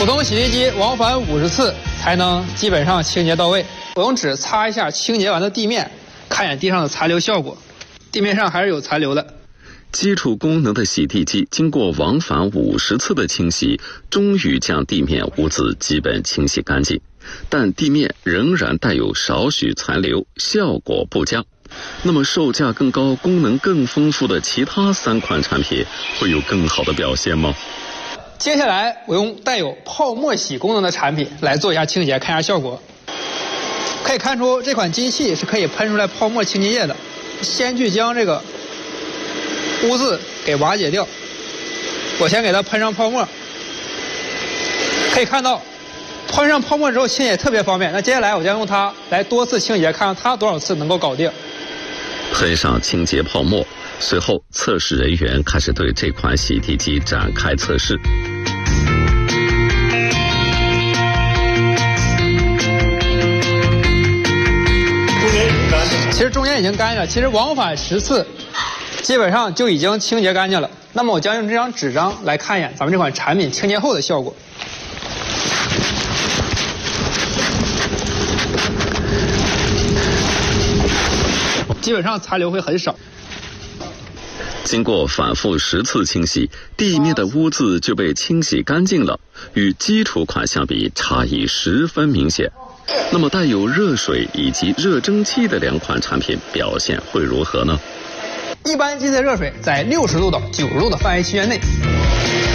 通洗涤机往返50次才能基本上清洁到位。我用纸擦一下清洁完的地面，看一眼地上的残留效果，地面上还是有残留的。 基础功能的洗涤机经过往返50次的清洗，终于将地面污渍基本清洗干净，但地面仍然带有少许残留，效果不佳。那么售价更高、功能更丰富的其他3款产品会有更好的表现吗？ 接下来我用带有泡沫洗功能的产品来做一下清洁，看一下效果。可以看出这款机器是可以喷出来泡沫清洁液的。先去将这个污渍给瓦解掉，我先给它喷上泡沫。可以看到喷上泡沫之后清洁特别方便。那接下来我将用它来多次清洁，看看它多少次能够搞定。 喷上清洁泡沫，随后测试人员开始对这款洗涤机展开测试。 其实中间已经干净了，其实往返10次基本上就已经清洁干净了。那么我将用这张纸张来看一眼咱们这款产品清洁后的效果。基本上残留会很少。 经过反复10次清洗，地面的污渍就被清洗干净了，与基础款相比差异十分明显。那么带有热水以及热蒸汽的2款产品表现会如何呢？ 一般机器的热水在60度到90度的范围区间内。